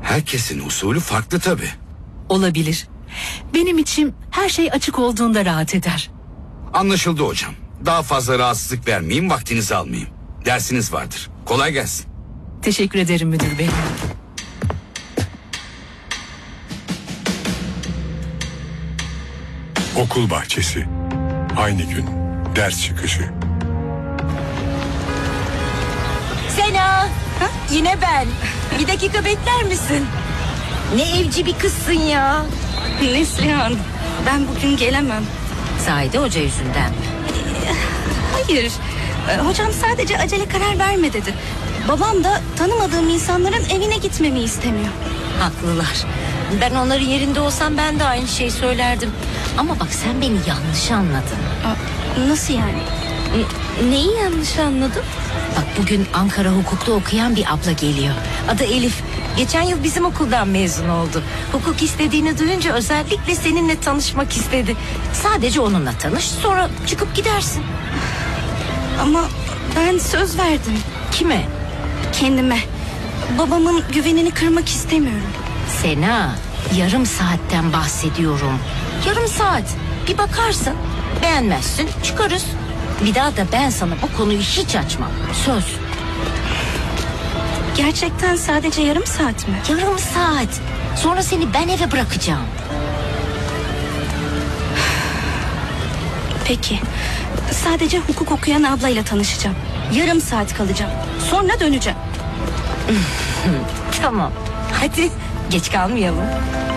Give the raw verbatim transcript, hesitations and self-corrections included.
Herkesin usulü farklı tabii. Olabilir. Benim içim her şey açık olduğunda rahat eder. Anlaşıldı hocam. Daha fazla rahatsızlık vermeyeyim, vaktinizi almayayım. Dersiniz vardır. Kolay gelsin. Teşekkür ederim müdür bey. Okul bahçesi. Aynı gün. Ders çıkışı. Sena, ha? Yine ben. Bir dakika bekler misin? Ne evci bir kızsın ya. Neslihan, ben bugün gelemem. Zahide Hoca yüzünden mi? Hayır, hocam sadece acele karar verme dedi. Babam da tanımadığım insanların evine gitmemi istemiyor. Haklılar. Ben onların yerinde olsam ben de aynı şeyi söylerdim. Ama bak sen beni yanlış anladın. Nasıl yani? Neyi yanlış anladın? Bak bugün Ankara hukukta okuyan bir abla geliyor. Adı Elif. Geçen yıl bizim okuldan mezun oldu. Hukuk istediğini duyunca özellikle seninle tanışmak istedi. Sadece onunla tanış, sonra çıkıp gidersin. Ama ben söz verdim. Kime? Kendime. Babamın güvenini kırmak istemiyorum. Sena, yarım saatten bahsediyorum. Yarım saat. Bir bakarsın, beğenmezsin, çıkarız. Bir daha da ben sana bu konuyu hiç açmam. Söz. Gerçekten sadece yarım saat mi? Yarım saat. Sonra seni ben eve bırakacağım. Peki. Sadece hukuk okuyan ablayla tanışacağım. Yarım saat kalacağım. Sonra döneceğim. Tamam. Hadi geç kalmayalım.